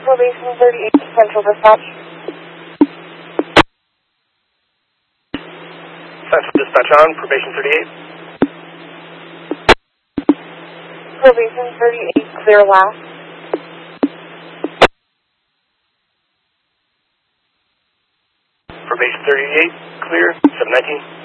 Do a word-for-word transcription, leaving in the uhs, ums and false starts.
Probation thirty-eight, Central Dispatch. Central Dispatch on, probation thirty-eight. Probation thirty-eight, clear last. Probation thirty-eight, clear, seven nineteen.